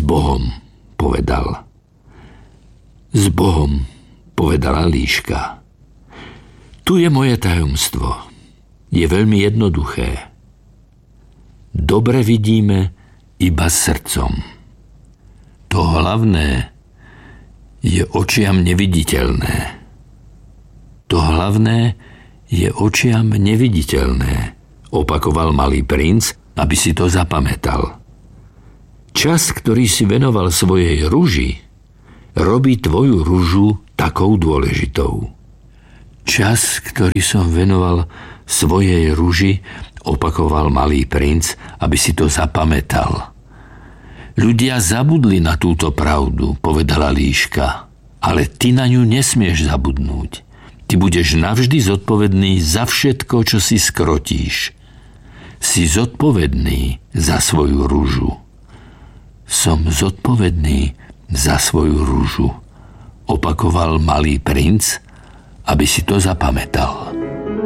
Bohom, povedal. S Bohom, povedala líška. Tu je moje tajomstvo. Je veľmi jednoduché. Dobre vidíme iba srdcom. To hlavné je očiam neviditeľné. To hlavné je očiam neviditeľné, opakoval malý princ, aby si to zapamätal. Čas, ktorý si venoval svojej ruži, robí tvoju ružu takou dôležitou. Čas, ktorý som venoval svojej ruži, opakoval malý princ, aby si to zapamätal. Ľudia zabudli na túto pravdu, povedala líška, ale ty na ňu nesmieš zabudnúť. Ty budeš navždy zodpovedný za všetko, čo si skrotíš. Si zodpovedný za svoju ružu. Som zodpovedný za svoju ružu, opakoval malý princ, aby si to zapamätal.